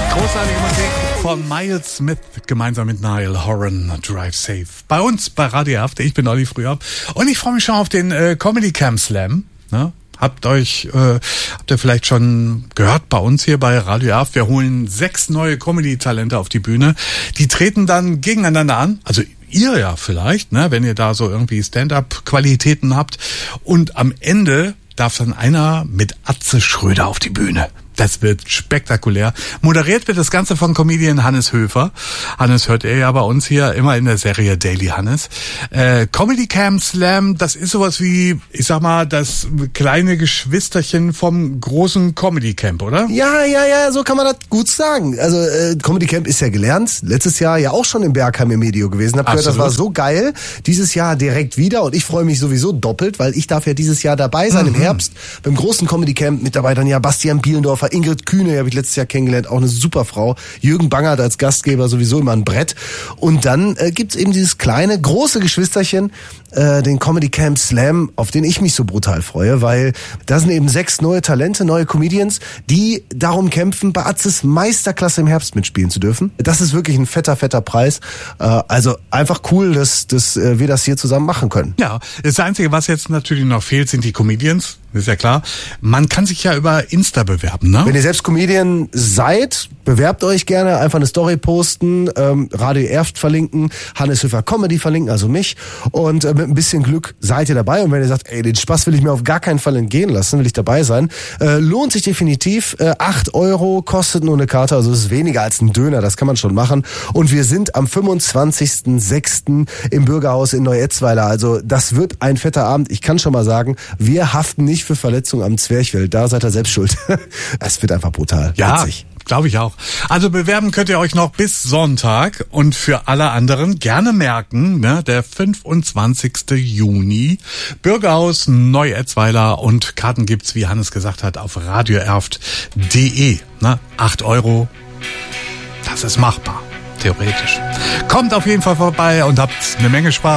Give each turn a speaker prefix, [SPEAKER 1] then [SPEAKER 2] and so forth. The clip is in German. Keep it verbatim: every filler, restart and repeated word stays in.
[SPEAKER 1] Großartige Musik von Miles Smith gemeinsam mit Niall Horan, Drive Safe. Bei uns bei Radio Erft, ich bin Olli Früher und ich freue mich schon auf den äh, Comedy Camp Slam. Ne? Habt euch, äh, habt ihr vielleicht schon gehört bei uns hier bei Radio Erft, wir holen sechs neue Comedy-Talente auf die Bühne. Die treten dann gegeneinander an, also ihr ja vielleicht, ne, wenn ihr da so irgendwie Stand-up-Qualitäten habt. Und am Ende darf dann einer mit Atze Schröder auf die Bühne. Das wird spektakulär. Moderiert wird das Ganze von Comedian Hannes Höfer. Hannes hört ihr ja bei uns hier immer in der Serie Daily Hannes. Äh, Comedy Camp Slam, das ist sowas wie, ich sag mal, das kleine Geschwisterchen vom großen Comedy Camp, oder?
[SPEAKER 2] Ja, ja, ja, so kann man das gut sagen. Also äh, Comedy Camp ist ja gelernt. Letztes Jahr ja auch schon im Bergheim im Medio gewesen. Hab gehört, das war so geil. Dieses Jahr direkt wieder und ich freue mich sowieso doppelt, weil ich darf ja dieses Jahr dabei sein mhm. im Herbst beim großen Comedy Camp. Mit dabei dann ja Bastian Bielendorfer, Ingrid Kühne, habe ich letztes Jahr kennengelernt, auch eine super Frau. Jürgen Bangert als Gastgeber, sowieso immer ein Brett. Und dann äh, gibt's eben dieses kleine, große Geschwisterchen, äh, den Comedy Camp Slam, auf den ich mich so brutal freue, weil da sind eben sechs neue Talente, neue Comedians, die darum kämpfen, bei Atzes Meisterklasse im Herbst mitspielen zu dürfen. Das ist wirklich ein fetter, fetter Preis. Äh, also einfach cool, dass, dass äh, wir das hier zusammen machen können.
[SPEAKER 1] Ja, das Einzige, was jetzt natürlich noch fehlt, sind die Comedians. Ist ja klar. Man kann sich ja über Insta bewerben, ne?
[SPEAKER 2] Wenn ihr selbst Comedian seid, bewerbt euch gerne, einfach eine Story posten, ähm, Radio Erft verlinken, Hannes Höfer Comedy verlinken, also mich. Und äh, mit ein bisschen Glück seid ihr dabei. Und wenn ihr sagt, ey, den Spaß will ich mir auf gar keinen Fall entgehen lassen, will ich dabei sein, äh, lohnt sich definitiv. Äh, acht Euro kostet nur eine Karte, also es ist weniger als ein Döner, das kann man schon machen. Und wir sind am fünfundzwanzigsten sechsten im Bürgerhaus in Neu-Etzweiler. Also das wird ein fetter Abend. Ich kann schon mal sagen, wir haften nicht für Verletzungen am Zwerchfell. Da seid ihr selbst schuld. Es wird einfach brutal.
[SPEAKER 1] Ja,
[SPEAKER 2] witzig.
[SPEAKER 1] Glaube ich auch. Also bewerben könnt ihr euch noch bis Sonntag und für alle anderen gerne merken, ne, der fünfundzwanzigsten Juni, Bürgerhaus Neu-Etzweiler und Karten gibt's, wie Hannes gesagt hat, auf radioerft punkt de. Ne, acht Euro, das ist machbar, theoretisch. Kommt auf jeden Fall vorbei und habt eine Menge Spaß.